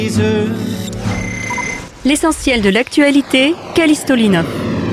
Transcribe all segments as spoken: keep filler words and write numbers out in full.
L'essentiel de l'actualité, Callisto Lino.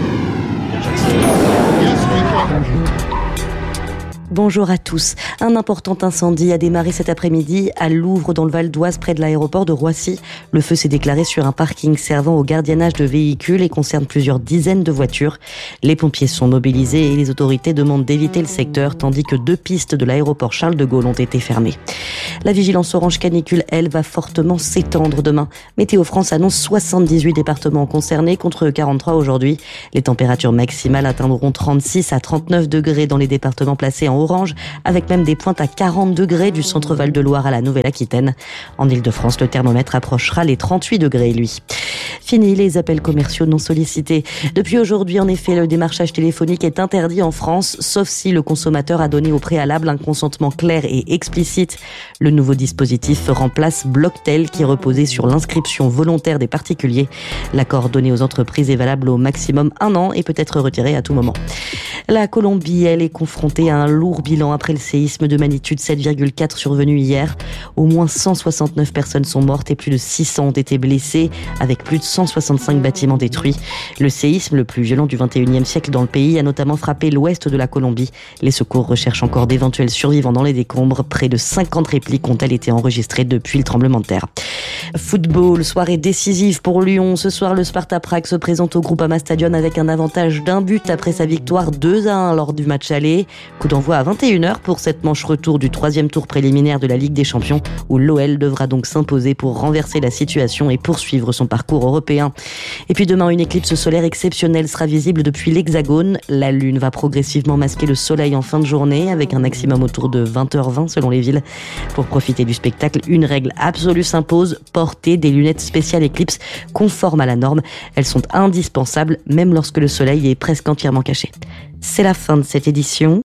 Bonjour à tous. Un important incendie a démarré cet après-midi à Louvre dans le Val d'Oise près de l'aéroport de Roissy. Le feu s'est déclaré sur un parking servant au gardiennage de véhicules et concerne plusieurs dizaines de voitures. Les pompiers sont mobilisés et les autorités demandent d'éviter le secteur tandis que deux pistes de l'aéroport Charles de Gaulle ont été fermées. La vigilance orange canicule, elle, va fortement s'étendre demain. Météo France annonce soixante-dix-huit départements concernés contre quarante-trois aujourd'hui. Les températures maximales atteindront trente-six à trente-neuf degrés dans les départements placés en orange, avec même des pointes à quarante degrés du centre Val-de-Loire à la Nouvelle-Aquitaine. En Île-de-France, le thermomètre approchera les trente-huit degrés, lui. Fini les appels commerciaux non sollicités. Depuis aujourd'hui, en effet, le démarchage téléphonique est interdit en France, sauf si le consommateur a donné au préalable un consentement clair et explicite. Le nouveau dispositif remplace Blocktel, qui reposait sur l'inscription volontaire des particuliers. L'accord donné aux entreprises est valable au maximum un an et peut être retiré à tout moment. La Colombie, elle, est confrontée à un lourd bilan après le séisme de magnitude sept virgule quatre survenu hier. Au moins cent soixante-neuf personnes sont mortes et plus de six cents ont été blessées, avec plus de cent soixante-cinq bâtiments détruits. Le séisme le plus violent du vingt et unième siècle dans le pays a notamment frappé l'ouest de la Colombie. Les secours recherchent encore d'éventuels survivants dans les décombres. Près de cinquante répliques ont-elles été enregistrées depuis le tremblement de terre. Football, soirée décisive pour Lyon. Ce soir, le Sparta Prague se présente au Groupama Stadium avec un avantage d'un but après sa victoire deux à un lors du match aller. Coup d'envoi à vingt et une heures pour cette manche retour du troisième tour préliminaire de la Ligue des Champions, où l'O L devra donc s'imposer pour renverser la situation et poursuivre son parcours européen. Et puis demain, une éclipse solaire exceptionnelle sera visible depuis l'Hexagone. La Lune va progressivement masquer le soleil en fin de journée, avec un maximum autour de vingt heures vingt selon les villes. Pour profiter du spectacle, une règle absolue s'impose: porter des lunettes spéciales éclipse conformes à la norme. Elles sont indispensables, même lorsque le soleil est presque entièrement caché. C'est la fin de cette édition.